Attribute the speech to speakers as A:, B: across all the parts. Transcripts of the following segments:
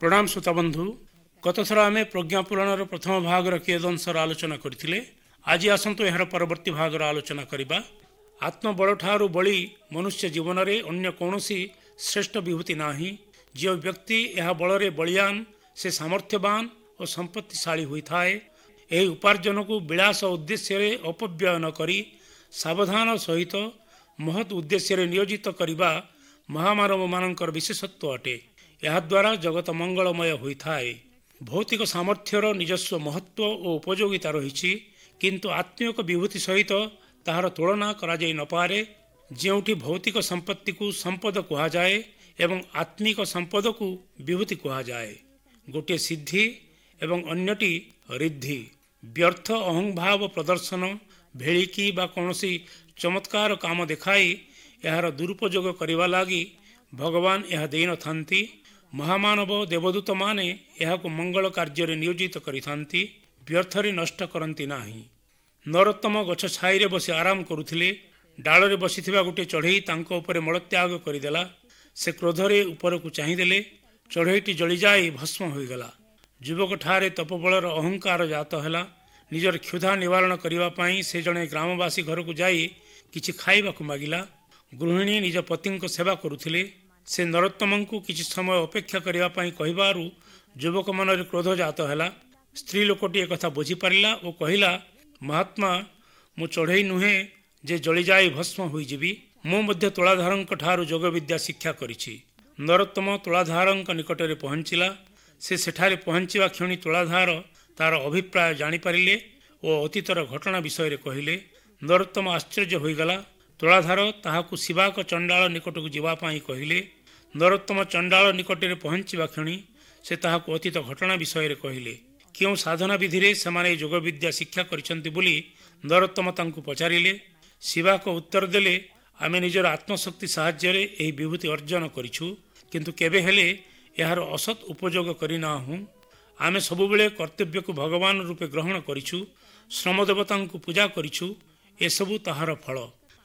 A: प्रणाम श्रोताबंधु। गत थर आम प्रज्ञा पुराणर प्रथम भागर कियदंशर आलोचना करथिले। आज आसंतु यार परवर्ती भागर आलोचना करिबा। आत्मबल ठारू बली मनुष्य जीवन में अन्य कौनसी श्रेष्ठ विभूति नाही। जो व्यक्ति यह बल बलियान से सामर्थ्यवान और संपत्तिशाली होता है। यही उपार्जन को विलास उद्देश्य अपव्यय न करी सावधान सहित महत् उद्देश्य नियोजित करने महामानव मानकर विशेषत्व अटे। याद्वारा जगत मंगलमय होता है। भौतिक सामर्थ्यर निजस्व महत्व और उपयोगिता रही, किंतु आत्मिक विभूति सहित ताहार तुलना करा जाई न पारे। ଯେଉଁଠି भौतिक संपत्ति को संपद कुहाଯାଏ एवं आत्मिक संपद को विभूति कुहाଯାଏ। गोटे सिद्धि एवं अन्यटी रिद्धि। व्यर्थ अहंभाव प्रदर्शन भेड़िकी बा कौनसी चमत्कार काम देखाई यार दुरुपयोग करने लगी भगवान यह दे न थांती। महामानव देवदूत माने यह मंगल कार्य नियोजित करिथांती, व्यर्थरे नष्ट करती नाही। नरोत्तम गछ छाई बसी आराम करुथिले। डाଳରେ बसिथिबा गोटे चढ़ई तांको उपरे मलत्याग करदेला। से क्रोधरे ऊपर को चाहिदेले। चढ़ईटी जलिजाई भस्म होईगला। युवक ठारे तपबलर अहंकार जात हैला। निजर क्षुधा निवारण करने से जड़े ग्रामवासी घर को जाई किछि खाइबाकु मागिला। गृहिणी निज पति सेवा करुथिले। से नरोत्तम को किछि समय अपेक्षा करने कहबारु युवक मन क्रोध जात हैला। स्त्री लोकटी एक कथा बुझीपारा और कहला, महात्मा मु चढ़ई नुहे जे जली जाए भस्म होइजिबी। मु मध्य तुलाधारंक ठारू जोग विद्या शिक्षा करिछि। नरोत्तम तुलाधारंक निकटरे पहुँचला। से सेठारे पहुँचवा क्षणी तुलाधार तार अभिप्राय जानीपारे और अतीतर घटना विषय कहले। नरोत्तम आश्चर्य होईगला। तुलाधार ताहाकु शिवाक चंडाल निकट को जीवाई कहले। नरोत्तम चंडाल निकटरे पहुँचवा क्षणी से ताहाकु अतीत घटना विषय कहले। क्यों साधना विधि रे समाने जोग विद्या शिक्षा करिसंति बोली नरोत्तम तांकु पचारिले। शिवाक उत्तर देले, आमे निजर आत्मशक्ति साहाय्य यही विभूति अर्जन करिछु, किंतु केबे हेले यार असत उपयोग करिना हूँ। आमे सबुबेले कर्तव्य को भगवान रूपे ग्रहण करिछु, श्रमदेवता को पूजा करिछु। एसबु ताहार फल।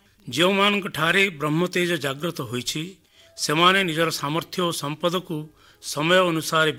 A: जो मान ठारे ब्रह्मतेज जागृत होइछि सेमाने निजर सामर्थ्य और संपद को समय अनुसार